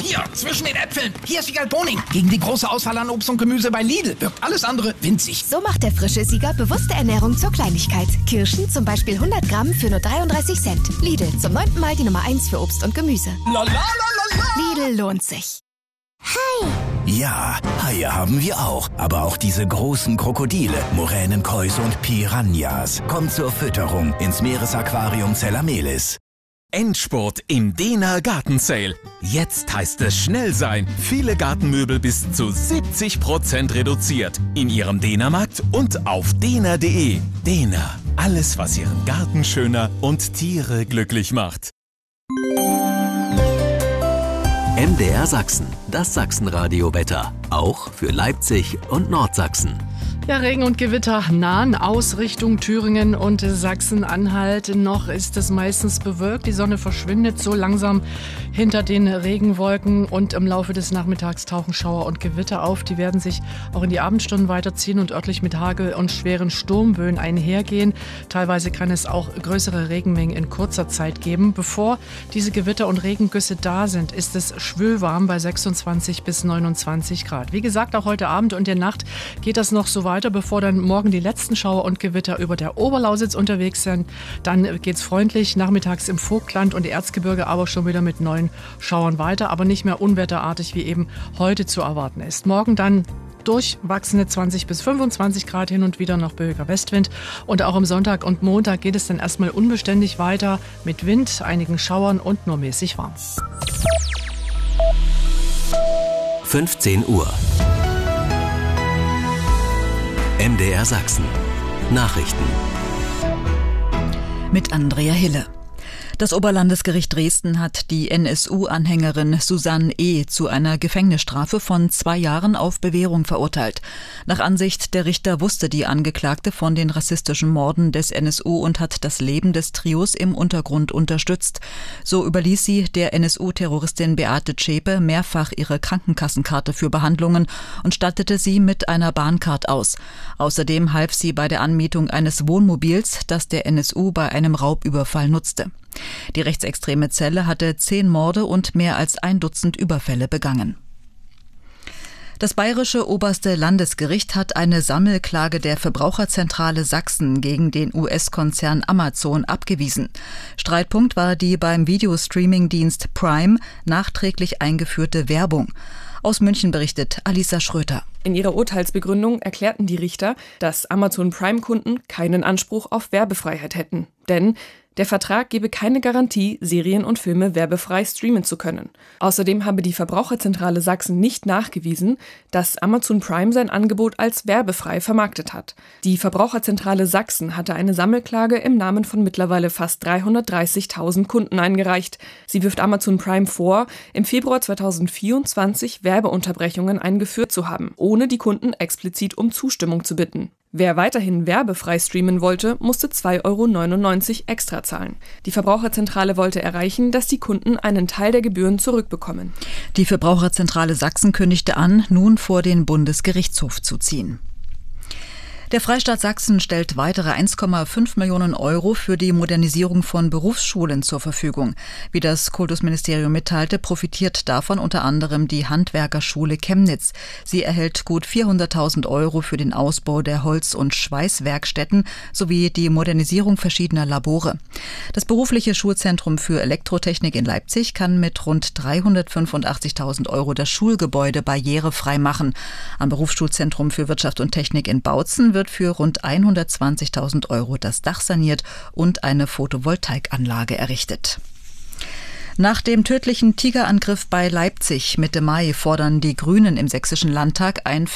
Hier, zwischen den Äpfeln. Hier ist Siegal Boning. Gegen die große Auswahl an Obst und Gemüse bei Lidl wirkt alles andere winzig. So macht der frische Sieger bewusste Ernährung zur Kleinigkeit. Kirschen zum Beispiel 100 Gramm für nur 33 Cent. Lidl, zum 9. Mal die Nummer 1 für Obst und Gemüse. Lidl lohnt sich. Hai! Ja, Haie haben wir auch. Aber auch diese großen Krokodile, Moränenkäuse und Piranhas. Kommt zur Fütterung ins Meeresaquarium Zellamelis. Endspurt im Dehner Gartensale. Jetzt heißt es schnell sein. Viele Gartenmöbel bis zu 70% reduziert. In Ihrem Dehnermarkt und auf dehner.de. Dehner. Alles, was Ihren Garten schöner und Tiere glücklich macht. MDR Sachsen, das Sachsenradio-Wetter. Auch für Leipzig und Nordsachsen. Ja, Regen und Gewitter nahen aus Richtung Thüringen und Sachsen-Anhalt. Noch ist es meistens bewölkt. Die Sonne verschwindet so langsam hinter den Regenwolken und im Laufe des Nachmittags tauchen Schauer und Gewitter auf. Die werden sich auch in die Abendstunden weiterziehen und örtlich mit Hagel und schweren Sturmböen einhergehen. Teilweise kann es auch größere Regenmengen in kurzer Zeit geben. Bevor diese Gewitter und Regengüsse da sind, ist es schwülwarm bei 26 bis 29 Grad. Wie gesagt, auch heute Abend und in der Nacht geht das noch so weiter, bevor dann morgen die letzten Schauer und Gewitter über der Oberlausitz unterwegs sind. Dann geht's freundlich nachmittags im Vogtland und Erzgebirge aber schon wieder mit neuen Schauern weiter, aber nicht mehr unwetterartig, wie eben heute zu erwarten ist. Morgen dann durchwachsene 20 bis 25 Grad, hin und wieder noch böiger Westwind. Und auch am Sonntag und Montag geht es dann erstmal unbeständig weiter mit Wind, einigen Schauern und nur mäßig warm. 15 Uhr. MDR Sachsen. Nachrichten. Mit Andrea Hille. Das Oberlandesgericht Dresden hat die NSU-Anhängerin Susanne E. zu einer Gefängnisstrafe von 2 Jahren auf Bewährung verurteilt. Nach Ansicht der Richter wusste die Angeklagte von den rassistischen Morden des NSU und hat das Leben des Trios im Untergrund unterstützt. So überließ sie der NSU-Terroristin Beate Zschäpe mehrfach ihre Krankenkassenkarte für Behandlungen und stattete sie mit einer Bahncard aus. Außerdem half sie bei der Anmietung eines Wohnmobils, das der NSU bei einem Raubüberfall nutzte. Die rechtsextreme Zelle hatte 10 Morde und mehr als 1 Dutzend Überfälle begangen. Das Bayerische Oberste Landesgericht hat eine Sammelklage der Verbraucherzentrale Sachsen gegen den US-Konzern Amazon abgewiesen. Streitpunkt war die beim Videostreaming-Dienst Prime nachträglich eingeführte Werbung. Aus München berichtet Alisa Schröter. In ihrer Urteilsbegründung erklärten die Richter, dass Amazon Prime-Kunden keinen Anspruch auf Werbefreiheit hätten. Denn der Vertrag gebe keine Garantie, Serien und Filme werbefrei streamen zu können. Außerdem habe die Verbraucherzentrale Sachsen nicht nachgewiesen, dass Amazon Prime sein Angebot als werbefrei vermarktet hat. Die Verbraucherzentrale Sachsen hatte eine Sammelklage im Namen von mittlerweile fast 330.000 Kunden eingereicht. Sie wirft Amazon Prime vor, im Februar 2024 Werbeunterbrechungen eingeführt zu haben, ohne die Kunden explizit um Zustimmung zu bitten. Wer weiterhin werbefrei streamen wollte, musste 2,99 € extra zahlen. Die Verbraucherzentrale wollte erreichen, dass die Kunden einen Teil der Gebühren zurückbekommen. Die Verbraucherzentrale Sachsen kündigte an, nun vor den Bundesgerichtshof zu ziehen. Der Freistaat Sachsen stellt weitere 1,5 Millionen € für die Modernisierung von Berufsschulen zur Verfügung. Wie das Kultusministerium mitteilte, profitiert davon unter anderem die Handwerkerschule Chemnitz. Sie erhält gut 400.000 € für den Ausbau der Holz- und Schweißwerkstätten sowie die Modernisierung verschiedener Labore. Das berufliche Schulzentrum für Elektrotechnik in Leipzig kann mit rund 385.000 € das Schulgebäude barrierefrei machen. Am Berufsschulzentrum für Wirtschaft und Technik in Bautzen wird für rund 120.000 € das Dach saniert und eine Photovoltaikanlage errichtet. Nach dem tödlichen Tigerangriff bei Leipzig Mitte Mai fordern die Grünen im Sächsischen Landtag ein